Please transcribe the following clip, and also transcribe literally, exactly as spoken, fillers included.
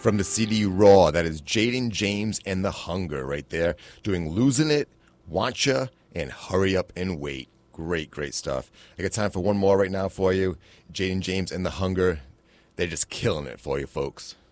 from the C D Raw. That is Jaden James and the Hunger right there, doing Losing It, Wantcha, and Hurry Up and Wait. Great, great stuff. I got time for one more right now for you. Jaden James and the Hunger. They're just killing it for you, folks.